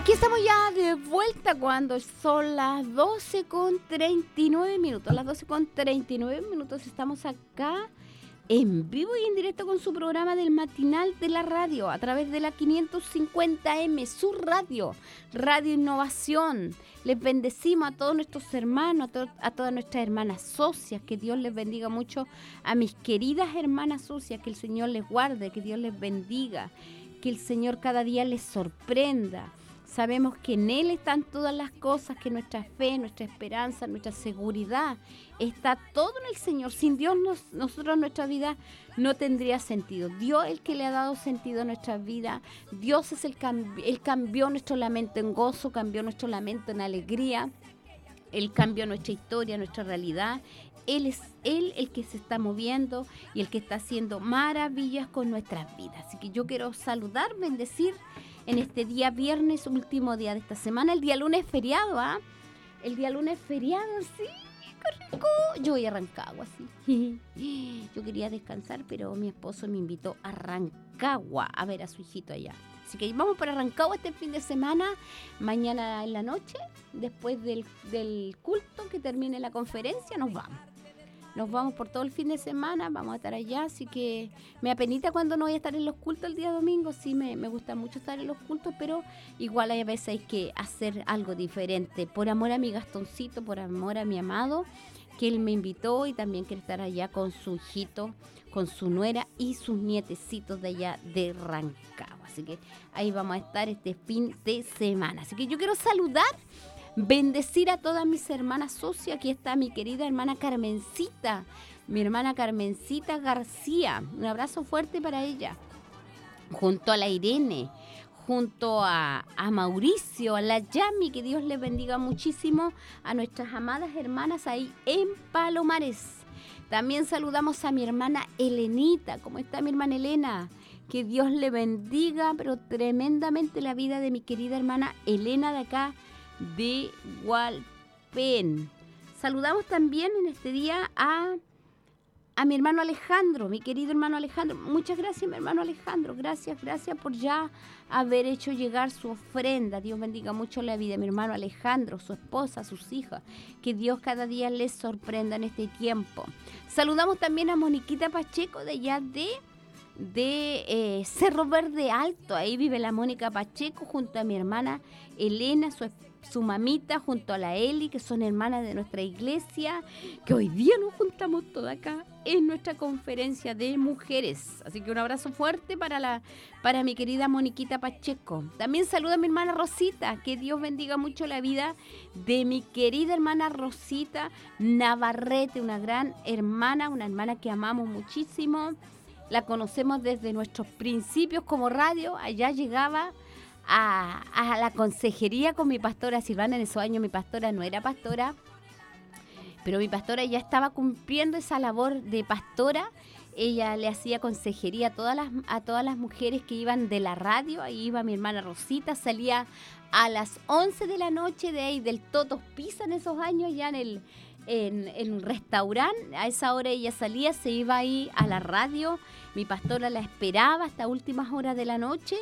Aquí estamos ya de vuelta cuando son las 12:39. Las 12:39 estamos acá en vivo y en directo con su programa del matinal de la radio a través de la 550M, su radio, Radio Innovación. Les bendecimos a todos nuestros hermanos, a todas nuestras hermanas socias, que Dios les bendiga mucho a mis queridas hermanas socias, que el Señor les guarde, que Dios les bendiga, que el Señor cada día les sorprenda. Sabemos que en Él están todas las cosas, que nuestra fe, nuestra esperanza, nuestra seguridad, está todo en el Señor. Sin Dios nosotros nuestra vida no tendría sentido. Dios es el que le ha dado sentido a nuestra vida. Dios es Él cambió nuestro lamento en gozo, cambió nuestro lamento en alegría. Él cambió nuestra historia, nuestra realidad. Él es Él el que se está moviendo y el que está haciendo maravillas con nuestras vidas. Así que yo quiero saludar, bendecir en este día viernes, último día de esta semana. El día lunes es feriado, ¿ah? El día lunes es feriado, sí, qué rico. Yo voy a Rancagua, sí. Yo quería descansar, pero mi esposo me invitó a Rancagua a ver a su hijito allá. Así que vamos para Rancagua este fin de semana, mañana en la noche, después del culto que termine la conferencia, nos vamos. Nos vamos por todo el fin de semana, vamos a estar allá, así que me apenita cuando no voy a estar en los cultos el día domingo. Sí, me gusta mucho estar en los cultos, pero igual hay a veces hay que hacer algo diferente. Por amor a mi Gastoncito, por amor a mi amado, que él me invitó y también quiere estar allá con su hijito, con su nuera y sus nietecitos de allá de Rancagua. Así que ahí vamos a estar este fin de semana. Así que yo quiero saludar, bendecir a todas mis hermanas socias. Aquí está mi querida hermana Carmencita, mi hermana Carmencita García. Un abrazo fuerte para ella. Junto a la Irene, junto a Mauricio, a la Yami, que Dios les bendiga muchísimo, a nuestras amadas hermanas ahí en Palomares. También saludamos a mi hermana Elenita. ¿Cómo está mi hermana Elena? Que Dios le bendiga, pero tremendamente la vida de mi querida hermana Elena de acá, de Hualpén. Saludamos también en este día a mi hermano Alejandro, mi querido hermano Alejandro. Muchas gracias, mi hermano Alejandro. Gracias por ya haber hecho llegar su ofrenda. Dios bendiga mucho la vida de mi hermano Alejandro, su esposa, sus hijas. Que Dios cada día les sorprenda en este tiempo. Saludamos también a Moniquita Pacheco de allá de Cerro Verde Alto. Ahí vive la Mónica Pacheco junto a mi hermana Elena, su mamita, junto a la Eli, que son hermanas de nuestra iglesia, que hoy día nos juntamos todas acá en nuestra conferencia de mujeres. Así que un abrazo fuerte para mi querida Moniquita Pacheco. También saluda a mi hermana Rosita, que Dios bendiga mucho la vida de mi querida hermana Rosita Navarrete, una gran hermana, una hermana que amamos muchísimo. La conocemos desde nuestros principios como radio. Allá llegaba a la consejería con mi pastora Silvana. En esos años mi pastora no era pastora, pero mi pastora ya estaba cumpliendo esa labor de pastora. Ella le hacía consejería a todas las mujeres que iban de la radio. Ahí iba mi hermana Rosita, salía a las 11 de la noche de ahí del Totos Pizza en esos años, ya en un restaurante. A esa hora ella salía, se iba ahí a la radio. Mi pastora la esperaba hasta últimas horas de la noche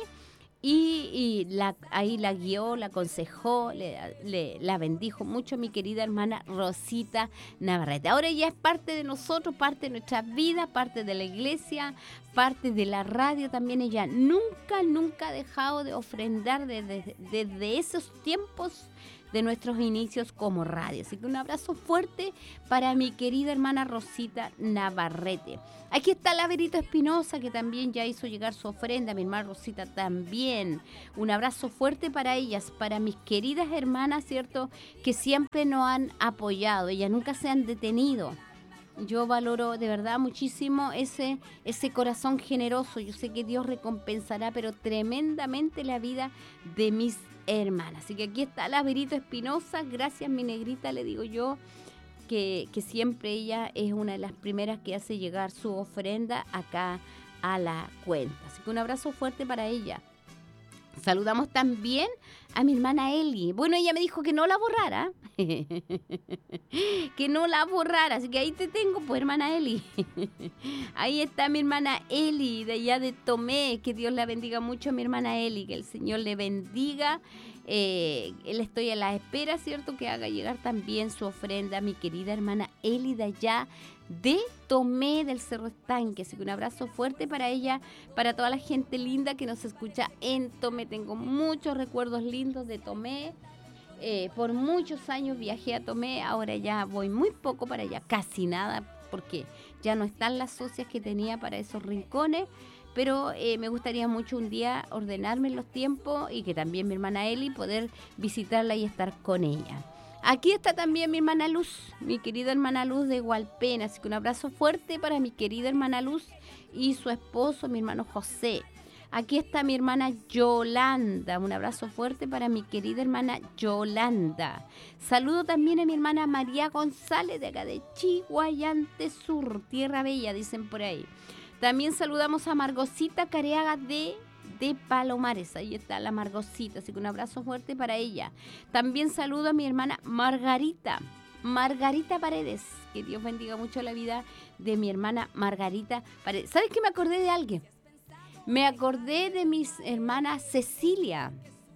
y ahí la guió, la aconsejó, la bendijo mucho mi querida hermana Rosita Navarrete. Ahora ella es parte de nosotros, parte de nuestras vidas, parte de la iglesia, parte de la radio también. Ella nunca ha dejado de ofrendar desde esos tiempos de nuestros inicios como radio. Así que un abrazo fuerte para mi querida hermana Rosita Navarrete. Aquí está la Verito Espinosa, que también ya hizo llegar su ofrenda. Mi hermana Rosita también. Un abrazo fuerte para ellas, para mis queridas hermanas, ¿cierto? Que siempre nos han apoyado. Ellas nunca se han detenido. Yo valoro de verdad muchísimo ese corazón generoso. Yo sé que Dios recompensará, pero tremendamente la vida de mis hermanas. Así que aquí está la Verito Espinosa. Gracias, mi negrita, le digo yo, que siempre ella es una de las primeras que hace llegar su ofrenda acá a la cuenta. Así que un abrazo fuerte para ella. Saludamos también a mi hermana Eli. Bueno, ella me dijo que no la borrara. Que no la borrara. Así que ahí te tengo, pues, hermana Eli. Ahí está mi hermana Eli, de allá de Tomé. Que Dios la bendiga mucho a mi hermana Eli. Que el Señor le bendiga. Él estoy a la espera, ¿cierto? Que haga llegar también su ofrenda a mi querida hermana Eli de allá de Tomé, del Cerro Estanque. Así que un abrazo fuerte para ella, para toda la gente linda que nos escucha en Tomé. Tengo muchos recuerdos lindos de Tomé. Por muchos años viajé a Tomé, ahora ya voy muy poco para allá, casi nada, porque ya no están las socias que tenía para esos rincones. Pero me gustaría mucho un día ordenarme los tiempos y que también mi hermana Eli poder visitarla y estar con ella. Aquí está también mi hermana Luz, mi querida hermana Luz de Hualpena. Así que un abrazo fuerte para mi querida hermana Luz y su esposo, mi hermano José. Aquí está mi hermana Yolanda. Un abrazo fuerte para mi querida hermana Yolanda. Saludo también a mi hermana María González de acá de Chiguayante Sur, Tierra Bella, dicen por ahí. También saludamos a Margosita Careaga de Palomares. Ahí está la Margosita, así que un abrazo fuerte para ella. También saludo a mi hermana Margarita Paredes. Que Dios bendiga mucho la vida de mi hermana Margarita Paredes. ¿Sabes qué? Me acordé de alguien. Me acordé de mis hermanas Cecilia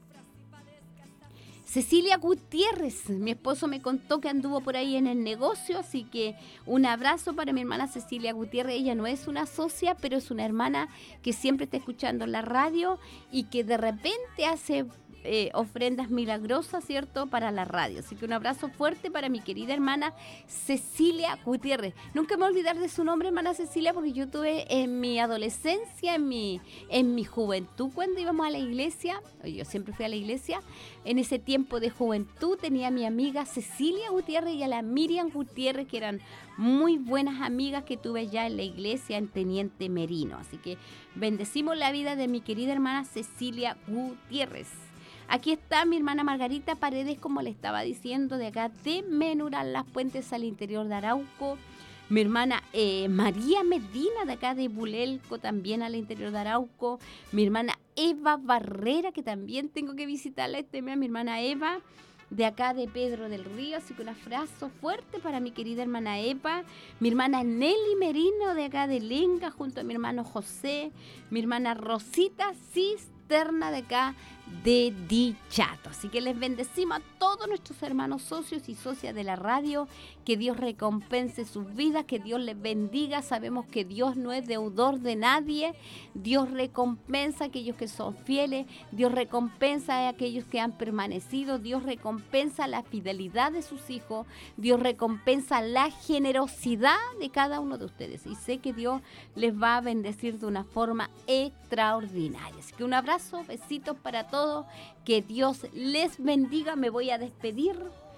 Gutiérrez. Mi esposo me contó que anduvo por ahí en el negocio, así que un abrazo para mi hermana Cecilia Gutiérrez. Ella no es una socia, pero es una hermana que siempre está escuchando la radio y que de repente hace ofrendas milagrosas, ¿cierto?, para la radio. Así que un abrazo fuerte para mi querida hermana Cecilia Gutiérrez. Nunca me voy a olvidar de su nombre, hermana Cecilia, porque yo tuve en mi adolescencia, en mi juventud, cuando íbamos a la iglesia, yo siempre fui a la iglesia, en ese tiempo de juventud tenía a mi amiga Cecilia Gutiérrez y a la Miriam Gutiérrez, que eran muy buenas amigas que tuve ya en la iglesia en Teniente Merino. Así que bendecimos la vida de mi querida hermana Cecilia Gutiérrez. Aquí está mi hermana Margarita Paredes, como le estaba diciendo, de acá de Menural Las Puentes al interior de Arauco. Mi hermana María Medina, de acá de Bulelco, también al interior de Arauco. Mi hermana Eva Barrera, que también tengo que visitarla este mes. Mi hermana Eva, de acá de Pedro del Río. Así que un abrazo fuerte para mi querida hermana Eva. Mi hermana Nelly Merino, de acá de Lenga, junto a mi hermano José. Mi hermana Rosita Cisterna, de acá de Dichato. Así que les bendecimos a todos nuestros hermanos socios y socias de la radio. Que Dios recompense sus vidas, que Dios les bendiga. Sabemos que Dios no es deudor de nadie. Dios recompensa a aquellos que son fieles. Dios recompensa a aquellos que han permanecido. Dios recompensa la fidelidad de sus hijos. Dios recompensa la generosidad de cada uno de ustedes. Y sé que Dios les va a bendecir de una forma extraordinaria. Así que un abrazo, besitos para todos. Que Dios les bendiga. Me voy a despedir.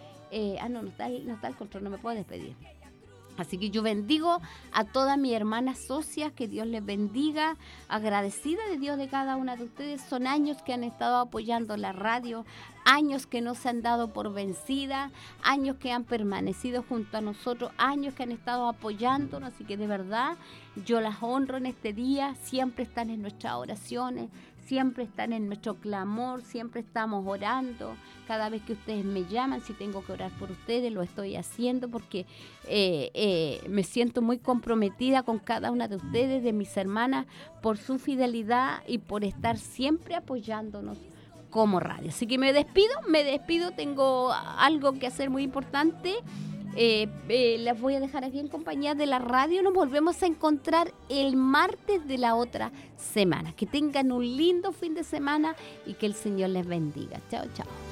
No está el control, no me puedo despedir. Así que yo bendigo a todas mis hermanas socias, que Dios les bendiga, agradecida de Dios de cada una de ustedes. Son años que han estado apoyando la radio, años que no se han dado por vencida, años que han permanecido junto a nosotros, años que han estado apoyándonos. Así que de verdad yo las honro en este día. Siempre están en nuestras oraciones, siempre están en nuestro clamor, siempre estamos orando. Cada vez que ustedes me llaman, si tengo que orar por ustedes, lo estoy haciendo porque me siento muy comprometida con cada una de ustedes, de mis hermanas, por su fidelidad y por estar siempre apoyándonos como radio. Así que me despido, tengo algo que hacer muy importante. Las voy a dejar aquí en compañía de la radio. Nos volvemos a encontrar el martes de la otra semana. Que tengan un lindo fin de semana y que el Señor les bendiga. Chao, chao.